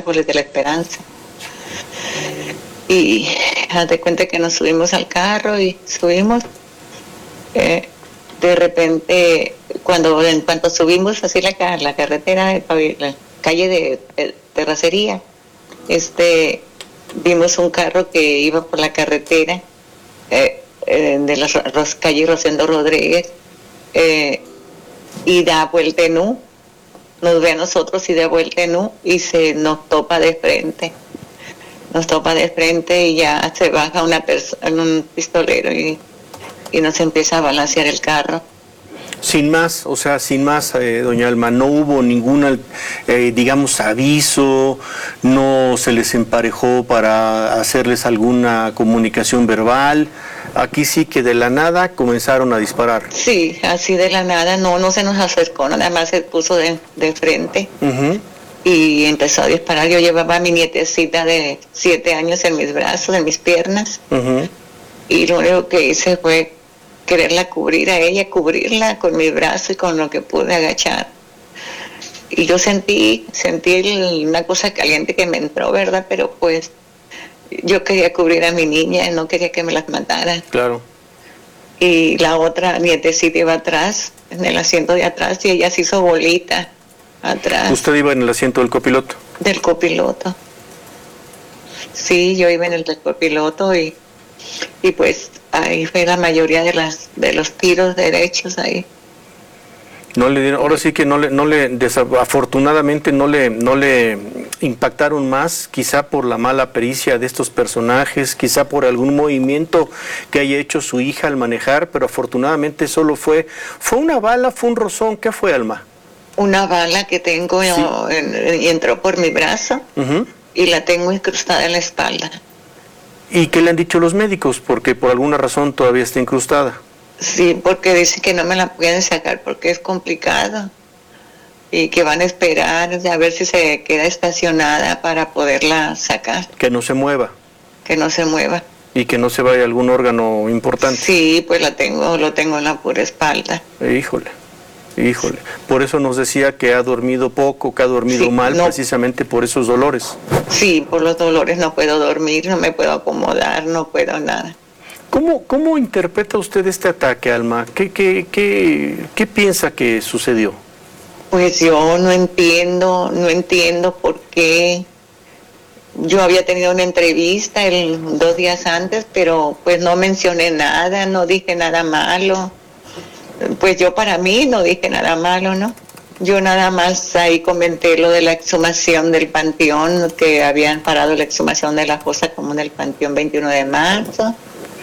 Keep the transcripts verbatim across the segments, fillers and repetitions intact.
árboles de la esperanza. Y haz de cuenta que nos subimos al carro y subimos. Eh, de repente, cuando en cuanto subimos así la, la carretera, la calle de, de terracería, este, vimos un carro que iba por la carretera eh, eh, de la Ros, calle Rosendo Rodríguez eh, y da vuelta en U, nos ve a nosotros y da vuelta en U y se nos topa de frente. Nos topa de frente y ya se baja una persona, un pistolero y, y nos empieza a balancear el carro. Sin más, o sea, sin más, eh, doña Alma, no hubo ningún, eh, digamos, aviso, no se les emparejó para hacerles alguna comunicación verbal. Aquí sí que de la nada comenzaron a disparar. Sí, así de la nada, no, no se nos acercó, nada más se puso de, de frente. Uh-huh. Y empezó a disparar. Yo llevaba a mi nietecita de siete años en mis brazos, en mis piernas. Uh-huh. Y lo único que hice fue quererla cubrir a ella, cubrirla con mi brazo y con lo que pude agachar. Y yo sentí, sentí el, una cosa caliente que me entró, ¿verdad? Pero pues yo quería cubrir a mi niña, no quería que me las mataran. Claro. Y la otra nietecita iba atrás, en el asiento de atrás, y ella se hizo bolita atrás. ¿Usted iba en el asiento del copiloto? Del copiloto. Sí, yo iba en el del copiloto y, y pues ahí fue la mayoría de las de los tiros derechos ahí. No le dieron, ahora sí que no le, no le, desafortunadamente no le, no le impactaron más, quizá por la mala pericia de estos personajes, quizá por algún movimiento que haya hecho su hija al manejar, pero afortunadamente solo fue, fue una bala, fue un rozón. ¿Qué fue, Alma? Una bala que tengo sí. yo, en, y entró por mi brazo uh-huh. y la tengo incrustada en la espalda. ¿Y qué le han dicho los médicos? Porque por alguna razón todavía está incrustada. Sí, porque dice que no me la pueden sacar porque es complicado y que van a esperar a ver si se queda estacionada para poderla sacar. Que no se mueva. Que no se mueva. Y que no se vaya algún órgano importante. Sí, pues la tengo, lo tengo en la pura espalda. Híjole, híjole. Por eso nos decía que ha dormido poco, que ha dormido sí, mal, no. precisamente por esos dolores. Sí, por los dolores no puedo dormir, no me puedo acomodar, no puedo nada. ¿Cómo, cómo interpreta usted este ataque, Alma? ¿Qué, qué, qué, qué piensa que sucedió? Pues yo no entiendo, no entiendo por qué. Yo había tenido una entrevista el, dos días antes, pero pues no mencioné nada, no dije nada malo. Pues yo para mí no dije nada malo, ¿no? Yo nada más ahí comenté lo de la exhumación del panteón, que habían parado la exhumación de la fosa común del panteón veintiuno de marzo.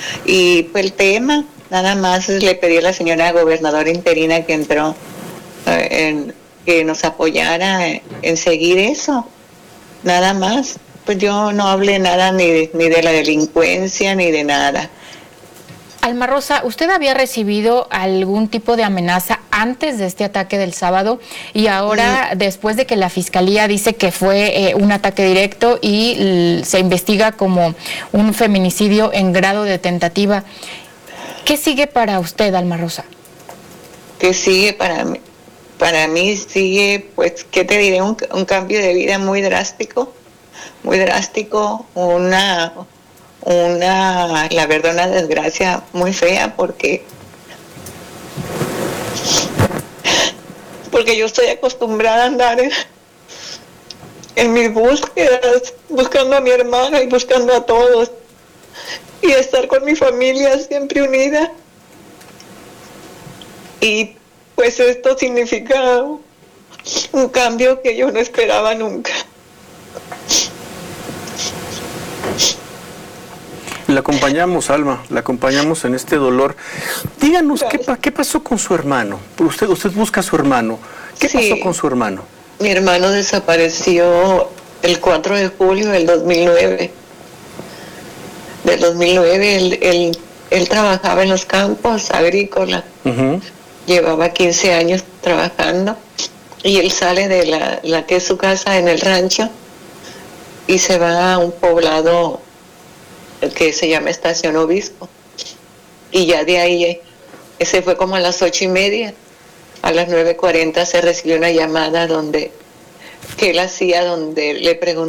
Y pues el tema, nada más le pedí a la señora gobernadora interina que entró, eh, en, que nos apoyara en, en seguir eso, nada más. Pues yo no hablé nada ni de, ni de la delincuencia ni de nada. Alma Rosa, ¿usted había recibido algún tipo de amenaza antes de este ataque del sábado y ahora sí. después de que la Fiscalía dice que fue eh, un ataque directo y l- se investiga como un feminicidio en grado de tentativa? ¿Qué sigue para usted, Alma Rosa? ¿Qué sigue para mí? Para mí sigue, pues, ¿qué te diré? Un, un cambio de vida muy drástico, muy drástico, una... una, la verdad, una desgracia muy fea porque porque yo estoy acostumbrada a andar en, en mis búsquedas, buscando a mi hermana y buscando a todos y estar con mi familia siempre unida, y pues esto significa un cambio que yo no esperaba nunca. La acompañamos, Alma, la acompañamos en este dolor. Díganos, ¿qué, qué pasó con su hermano? Usted, usted busca a su hermano. ¿Qué sí, pasó con su hermano? Mi hermano desapareció el cuatro de julio del dos mil nueve. Del dos mil nueve, él, él, él trabajaba en los campos agrícolas. Uh-huh. Llevaba quince años trabajando y él sale de la, la que es su casa en el rancho y se va a un poblado que se llama Estación Obispo, y ya de ahí, ese fue como a las ocho y media, a las nueve cuarenta se recibió una llamada donde, que él hacía, donde le preguntó